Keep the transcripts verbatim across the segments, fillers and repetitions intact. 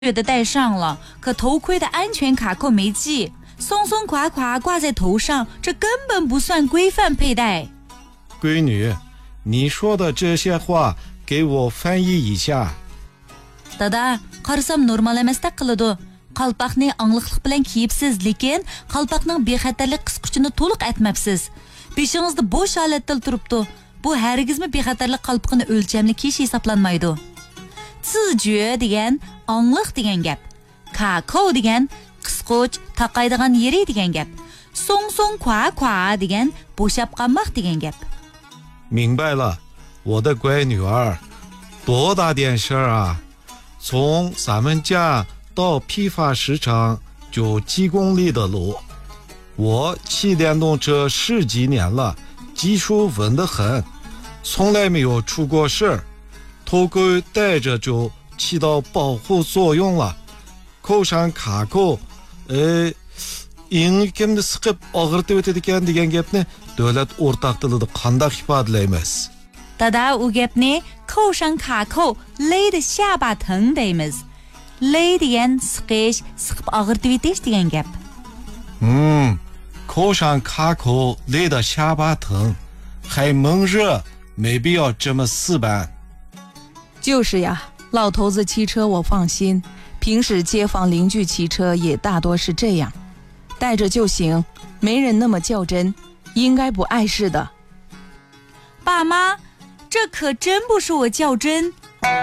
的戴上了，可头盔的安全卡扣没系，松松垮垮挂在头上，这根本不算规范佩戴。 闺女，你说的这些话给我翻译一下。 Dada, qarasam normal emasdek qiladi. Qalpoqni angliqlik bilan kiyibsiz, lekin qalpoqning bexatarlik qisquchini to'liq aytmabsiz. Beshingizda bo'sh holatda turibdi. Bu hargizmi bexatarlik qalpoqini o'lchamli kiyish hisoblanmaydi. 自觉 degan angliq degan gap. Kakao degan qisquch, taqaydigan yeri degan gap. Song song kwa kwa degan bo'shab qolmoq degan gap. 明白了，我的乖女儿，多大点事儿啊！从咱们家到批发市场就几公里的路，我骑电动车十几年了，技术稳得很，从来没有出过事儿。头盔戴着就起到保护作用了。口上卡扣，呃，ingimni siqib og'ritib o'tadigan degan gapni davlat o'rtaq tilida qanday ifodalaymiz? Dada, u gapni口上卡扣勒的下巴疼 deymiz. Ley degan siqish, siqib og'ritib o'tish degan gap. 嗯，口上卡扣勒的下巴疼，还闷热，没必要这么死板。 就是呀，老头子骑车我放心，平时街坊邻居骑车也大多是这样，带着就行，没人那么较真，应该不碍事的。 爸妈，这可真不是我较真。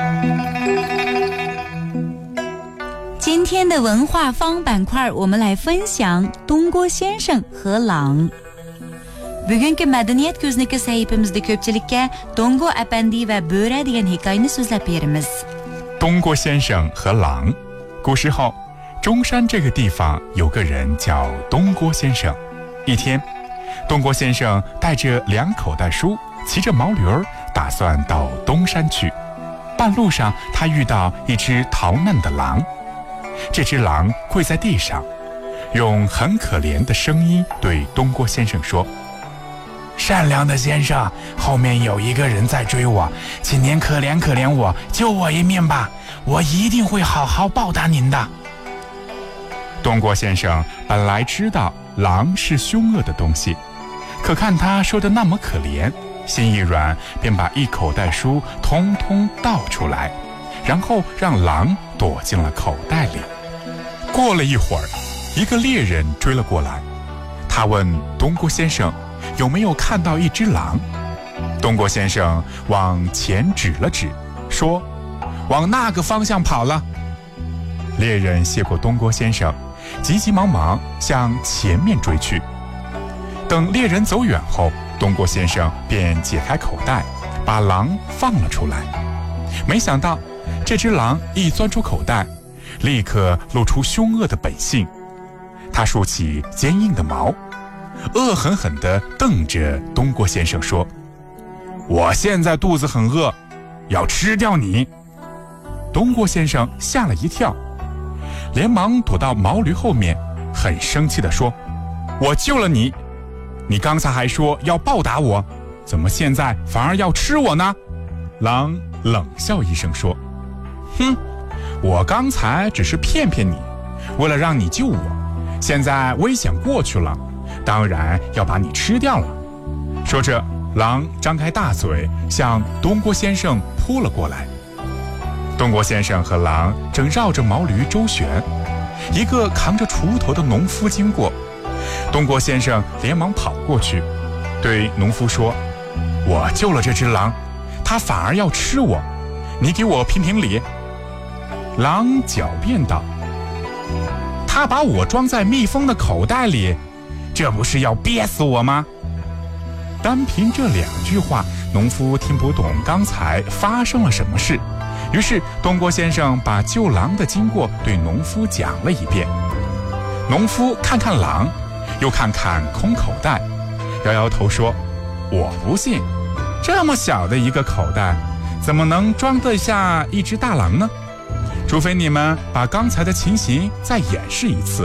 今天的文化方板块，我们来分享东郭先生和狼。Bugungi madaniyat ko'zniki sahifamizda ko'pchilikka Dongo apandi va bo'ra degan hikoyani so'zlab beramiz. 东郭先生和狼。古时候，中山这个地方有个人叫东郭先生。一天，东郭先生带着两口袋书，骑着毛驴儿，打算到东山去。半路上，他遇到一只逃难的狼。这只狼跪在地上，用很可怜的声音对东郭先生说：“善良的先生，后面有一个人在追我，请您可怜可怜我，救我一命吧，我一定会好好报答您的。”东郭先生本来知道狼是凶恶的东西，可看他说的那么可怜，心一软，便把一口袋书通通倒出来，然后让狼躲进了口袋里。过了一会儿，一个猎人追了过来，他问东郭先生有没有看到一只狼。东郭先生往前指了指，说：“往那个方向跑了。”猎人谢过东郭先生，急急忙忙向前面追去。等猎人走远后，东郭先生便解开口袋，把狼放了出来。没想到这只狼一钻出口袋，立刻露出凶恶的本性。它竖起坚硬的毛，恶狠狠地瞪着东郭先生说：“我现在肚子很饿，要吃掉你。”东郭先生吓了一跳，连忙躲到毛驴后面，很生气地说：“我救了你，你刚才还说要报答我，怎么现在反而要吃我呢？”狼冷笑一声说：“哼，我刚才只是骗骗你，为了让你救我，现在危险过去了，当然要把你吃掉了。”说着，狼张开大嘴向东郭先生扑了过来。东郭先生和狼正绕着毛驴周旋，一个扛着锄头的农夫经过，东郭先生连忙跑过去，对农夫说：“我救了这只狼，它反而要吃我，你给我评评理。”狼狡辩道：“他把我装在密封的口袋里，这不是要憋死我吗？”单凭这两句话，农夫听不懂刚才发生了什么事，于是东郭先生把救狼的经过对农夫讲了一遍。农夫看看狼，又看看空口袋，摇摇头说：“我不信，这么小的一个口袋，怎么能装得下一只大狼呢？除非你们把刚才的情形再演示一次。”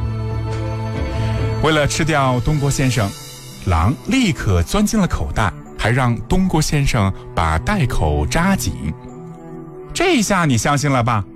为了吃掉东郭先生，狼立刻钻进了口袋，还让东郭先生把袋口扎紧。这下你相信了吧？